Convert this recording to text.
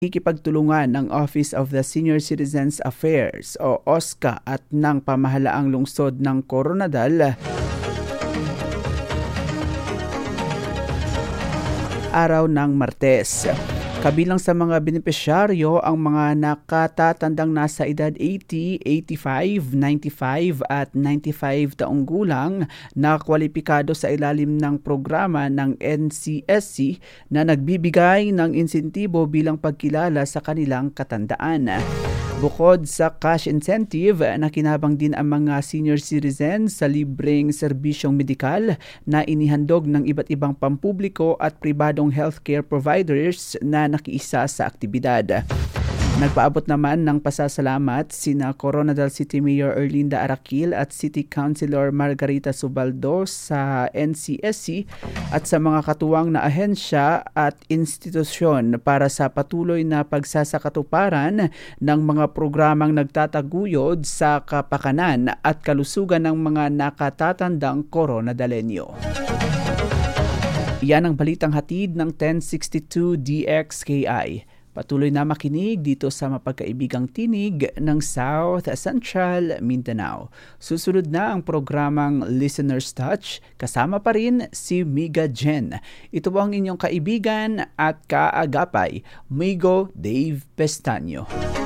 Ikipagtulungan ng Office of the Senior Citizens Affairs o OSCA at ng pamahalaang lungsod ng Coronadal, araw ng Martes. Kabilang sa mga benepisyaryo ang mga nakatatandang nasa edad 80, 85, 95 at 95 taong gulang na kwalipikado sa ilalim ng programa ng NCSC na nagbibigay ng insentibo bilang pagkilala sa kanilang katandaan. Bukod sa cash incentive, nakinabang din ang mga senior citizens sa libreng serbisyong medikal na inihandog ng iba't ibang pampubliko at pribadong healthcare providers na nakiisa sa aktibidad. Nagpaabot naman ng pasasalamat sina Coronadal City Mayor Erlinda Araquil at City Councilor Margarita Subaldo sa NCSC at sa mga katuwang na ahensya at institusyon para sa patuloy na pagsasakatuparan ng mga programang nagtataguyod sa kapakanan at kalusugan ng mga nakatatandang Coronadalenyo. Yan ang balitang hatid ng 1062 DXKI. Patuloy na makinig dito sa mapagkaibigang tinig ng South Central Mindanao. Susunod na ang programang Listener's Touch. Kasama pa rin si Miga Jen. Ito po ang inyong kaibigan at kaagapay, Migo Dave Pestaño.